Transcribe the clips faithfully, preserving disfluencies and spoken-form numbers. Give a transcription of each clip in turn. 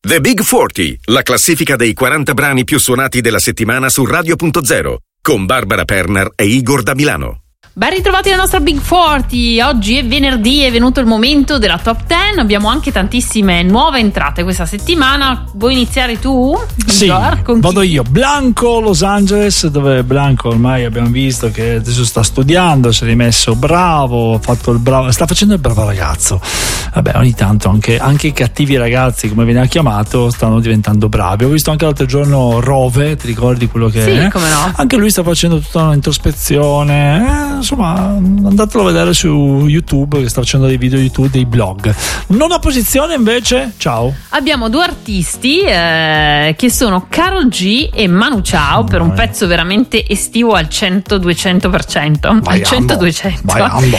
The Big quaranta, la classifica dei quaranta brani più suonati della settimana su Radio punto zero, con Barbara Perner e Igor da Milano. Ben ritrovati alla nostra Big quaranta. Oggi è venerdì, è venuto il momento della top dieci. Abbiamo anche tantissime nuove entrate questa settimana. Vuoi iniziare tu? Sì, vado io. Blanco, Los Angeles, dove Blanco ormai abbiamo visto che adesso sta studiando, si è rimesso bravo, ha fatto il bravo, sta facendo il bravo ragazzo. Vabbè, ogni tanto anche, anche i cattivi ragazzi, come viene chiamato, stanno diventando bravi. Ho visto anche l'altro giorno Rove, ti ricordi quello che sì, è? Come no? Anche lui sta facendo tutta un'introspezione, eh, insomma, andatelo a vedere su YouTube, che sta facendo dei video YouTube, dei blog. Nona posizione invece, ciao. Abbiamo due artisti eh, che sono Karol G e Manu Chao, oh, per un pezzo veramente estivo al cento duecento per cento. Al cento duecento.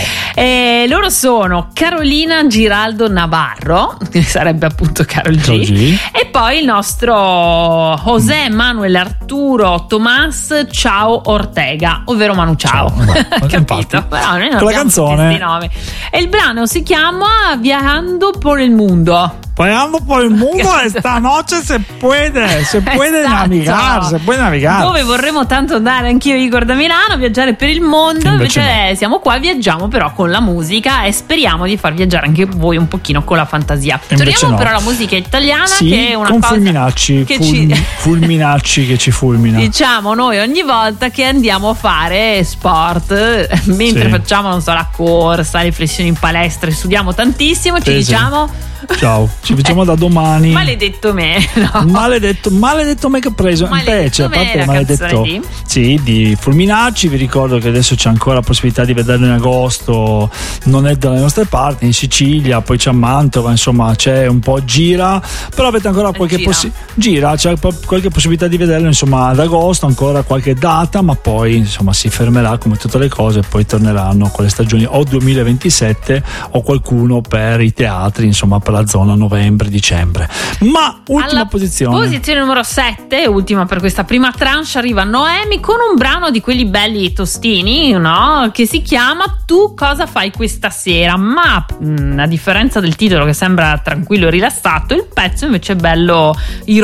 E loro sono Carolina Giraldo Navarro, che sarebbe appunto Karol G, Karol G, e poi il nostro José Manuel Arturo Tomás Chao Ortega, ovvero Manu Chao. Ciao. Capito? Però noi non con la canzone. E il brano si chiama Viajando por el Mundo. Viajando por el mundo, esta noche se puede, se puede esatto. navigare, se puede navigare. Dove vorremmo tanto andare anch'io, Igor da Milano, viaggiare per il mondo, invece, invece no. Siamo qua, viaggiamo però con la musica e speriamo di far viaggiare anche voi un pochino con la fantasia. Invece Torniamo no. però alla musica italiana, sì, che è una con cosa fulminacci, che fulm- ci... fulminacci che ci fulmina. Diciamo noi ogni volta che andiamo a fare sport, mentre sì. facciamo, non so, la corsa, le flessioni in palestra, studiamo tantissimo, ci sì, diciamo... Ciao, ci vediamo da domani. Maledetto me, no. Maledetto, maledetto me che ho preso. Maledetto Invece, a parte me, maledetto di? Sì, di Fulminacci. Vi ricordo che adesso c'è ancora la possibilità di vederlo in agosto. Non è dalle nostre parti, in Sicilia, poi c'è a Mantova, insomma, c'è un po' gira. Però avete ancora qualche gira. Possi- gira, c'è qualche possibilità di vederlo, insomma, ad agosto, ancora qualche data, ma poi insomma si fermerà come tutte le cose, poi torneranno con le stagioni o duemilaventisette o qualcuno per i teatri, insomma, per la zona novembre-dicembre. Ma ultima alla posizione posizione numero sette, ultima per questa prima tranche, arriva Noemi con un brano di quelli belli tostini, no? Che si chiama Tu cosa fai questa sera, ma mh, a differenza del titolo che sembra tranquillo e rilassato, il pezzo invece è bello